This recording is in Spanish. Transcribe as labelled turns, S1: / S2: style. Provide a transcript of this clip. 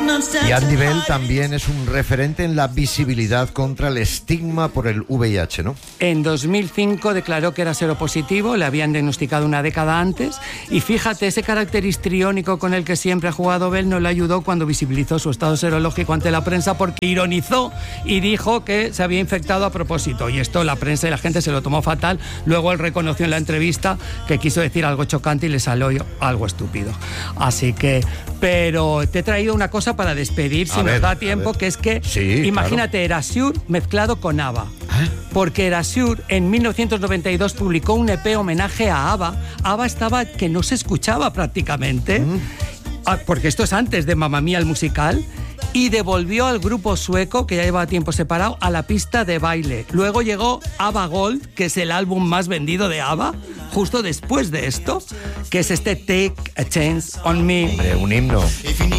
S1: Y Andy Bell también es un referente en la visibilidad contra el estigma por el VIH, ¿no?
S2: En 2005 declaró que era seropositivo, le habían diagnosticado una década antes, y fíjate, ese carácter histriónico con el que siempre ha jugado Bell no le ayudó cuando visibilizó su estado serológico ante la prensa, porque ironizó y dijo que se había infectado a propósito, y esto la prensa y la gente se lo tomó fatal. Luego él reconoció en la entrevista que quiso decir algo chocante y le salió algo estúpido. Así que, pero te he traído una cosa para despedir, si nos da tiempo, que es que,
S1: sí,
S2: imagínate,
S1: claro.
S2: Erasure mezclado con ABBA. Porque Erasure en 1992 publicó un EP homenaje a ABBA. ABBA estaba que no se escuchaba prácticamente, porque esto es antes de Mamma Mía el musical, y devolvió al grupo sueco, que ya llevaba tiempo separado, a la pista de baile. Luego llegó ABBA Gold, que es el álbum más vendido de ABBA, justo después de esto, que es este Take a Chance on Me.
S1: Hombre, un himno.